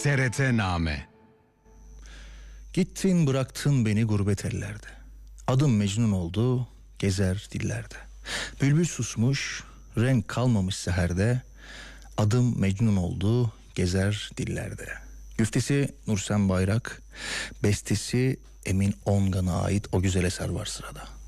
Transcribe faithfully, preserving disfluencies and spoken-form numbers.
T R T Name. Gittin bıraktın beni gurbet ellerde. Adım Mecnun oldu, gezer dillerde. Bülbül susmuş, renk kalmamış seherde. Adım Mecnun oldu, gezer dillerde. Güftesi Nursen Bayrak, bestesi Emin Ongan'a ait o güzel eser var sırada.